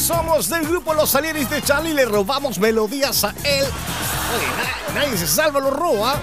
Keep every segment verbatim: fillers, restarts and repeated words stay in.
Somos del grupo Los Aliens de Charlie y le robamos melodías a él. Oye, nadie, nadie se salva, lo roba.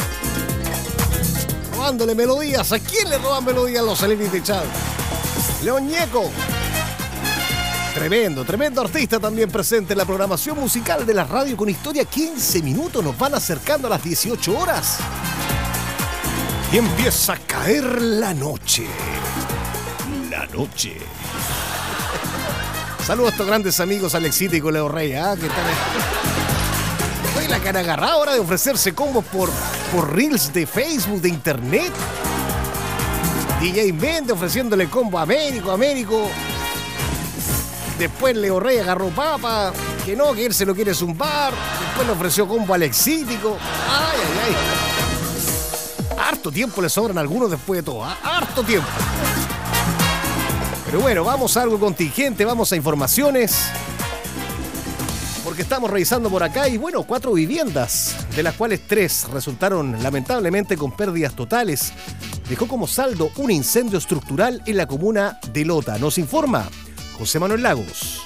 Robándole melodías. ¿A quién le roban melodías a Los Aliens de Charlie? León Ñeco. Tremendo, tremendo artista también presente en la programación musical de la radio con historia. quince minutos nos van acercando a las dieciocho horas. Y empieza a caer la noche. La noche. Saludos a estos grandes amigos Alexita y Leo Rey, ¿ah? ¿Qué tal? Oye, la cara agarrada ahora de ofrecerse combos por, por reels de Facebook, de internet. D J Mente ofreciéndole combo a Américo, Américo. Después Leo Rey agarró papa, que no, que él se lo quiere zumbar. Después le ofreció combo alexítico. Ay, ay, ay. Harto tiempo le sobran a algunos después de todo, ¿eh? Harto tiempo. Pero bueno, vamos a algo contingente, vamos a informaciones. Porque estamos revisando por acá y bueno, cuatro viviendas, de las cuales tres resultaron lamentablemente con pérdidas totales. Dejó como saldo un incendio estructural en la comuna de Lota. Nos informa José Manuel Lagos.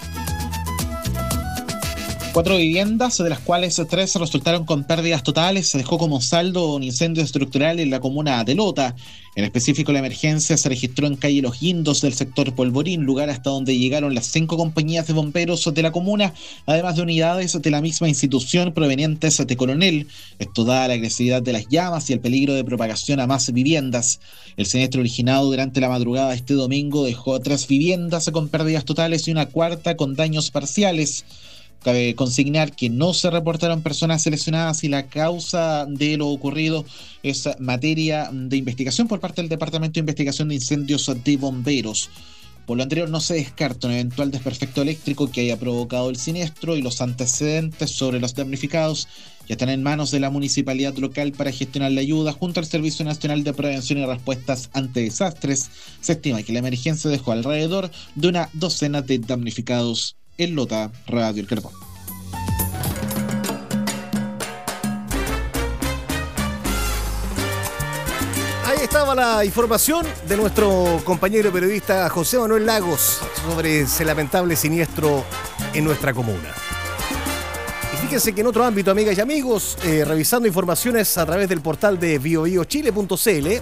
Cuatro viviendas, de las cuales tres resultaron con pérdidas totales, se dejó como saldo un incendio estructural en la comuna de Lota. En específico, la emergencia se registró en calle Los Guindos del sector Polvorín, lugar hasta donde llegaron las cinco compañías de bomberos de la comuna, además de unidades de la misma institución provenientes de Coronel. Esto dada la agresividad de las llamas y el peligro de propagación a más viviendas. El siniestro originado durante la madrugada de este domingo dejó tres viviendas con pérdidas totales y una cuarta con daños parciales. Cabe consignar que no se reportaron personas lesionadas y la causa de lo ocurrido es materia de investigación por parte del Departamento de Investigación de Incendios de Bomberos. Por lo anterior, no se descarta un eventual desperfecto eléctrico que haya provocado el siniestro y los antecedentes sobre los damnificados ya están en manos de la municipalidad local para gestionar la ayuda junto al Servicio Nacional de Prevención y Respuestas ante Desastres. Se estima que la emergencia dejó alrededor de una docena de damnificados en Lota, Radio El Carbón. Ahí estaba la información de nuestro compañero periodista José Manuel Lagos sobre ese lamentable siniestro en nuestra comuna. Y fíjense que en otro ámbito, amigas y amigos, eh, revisando informaciones a través del portal de bio bio chile punto c l,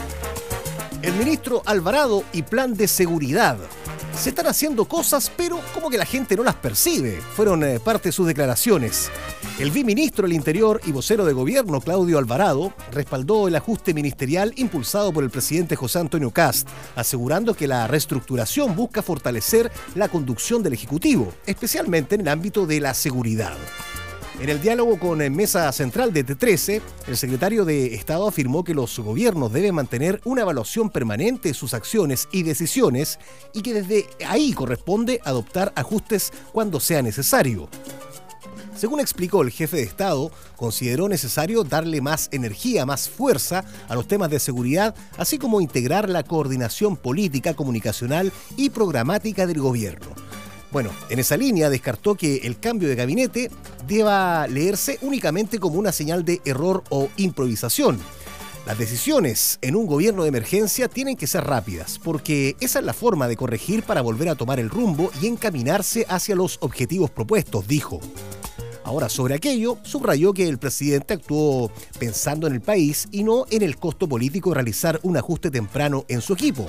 el ministro Alvarado y plan de seguridad. Se están haciendo cosas, pero como que la gente no las percibe. Fueron eh, parte de sus declaraciones. El viceministro del Interior y vocero de gobierno, Claudio Alvarado, respaldó el ajuste ministerial impulsado por el presidente José Antonio Kast, asegurando que la reestructuración busca fortalecer la conducción del Ejecutivo, especialmente en el ámbito de la seguridad. En el diálogo con Mesa Central de T trece, el secretario de Estado afirmó que los gobiernos deben mantener una evaluación permanente de sus acciones y decisiones y que desde ahí corresponde adoptar ajustes cuando sea necesario. Según explicó el jefe de Estado, consideró necesario darle más energía, más fuerza a los temas de seguridad, así como integrar la coordinación política, comunicacional y programática del gobierno. Bueno, en esa línea descartó que el cambio de gabinete deba leerse únicamente como una señal de error o improvisación. Las decisiones en un gobierno de emergencia tienen que ser rápidas, porque esa es la forma de corregir para volver a tomar el rumbo y encaminarse hacia los objetivos propuestos, dijo. Ahora, sobre aquello, subrayó que el presidente actuó pensando en el país y no en el costo político de realizar un ajuste temprano en su equipo.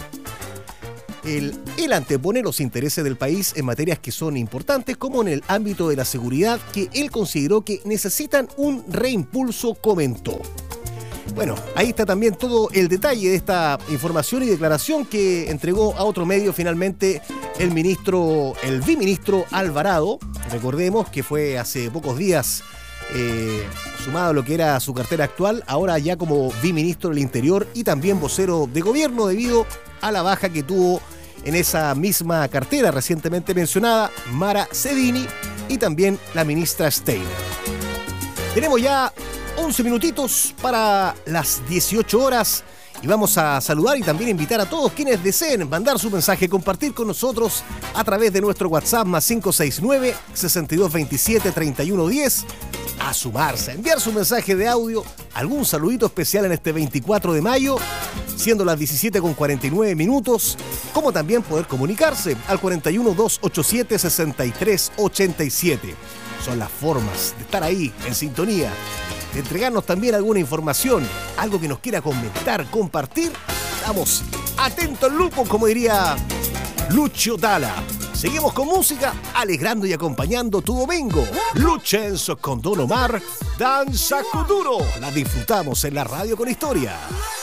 Él, él antepone los intereses del país en materias que son importantes, como en el ámbito de la seguridad, que él consideró que necesitan un reimpulso, comentó. Bueno, ahí está también todo el detalle de esta información y declaración que entregó a otro medio finalmente el ministro, el viceministro Alvarado. Recordemos que fue hace pocos días eh, sumado a lo que era su cartera actual, ahora ya como viceministro del Interior y también vocero de gobierno debido a la baja que tuvo en esa misma cartera recientemente mencionada Mara Cedini y también la ministra Steiner. Tenemos ya once minutitos para las dieciocho horas y vamos a saludar y también invitar a todos quienes deseen mandar su mensaje, compartir con nosotros a través de nuestro WhatsApp más cinco seis nueve, seis dos dos siete, tres uno uno cero, a sumarse, a enviar su mensaje de audio, algún saludito especial en este veinticuatro de mayo siendo las diecisiete con cuarenta y nueve minutos, como también poder comunicarse al cuarenta y uno, doscientos ochenta y siete, sesenta y tres ochenta y siete. Son las formas de estar ahí en sintonía, de entregarnos también alguna información, algo que nos quiera comentar, compartir. Estamos atentos al lupo, como diría Lucho Dalla. Seguimos con música, alegrando y acompañando tu domingo. Luchenzo con Don Omar, Danza Kuduro. La disfrutamos en la radio con historia.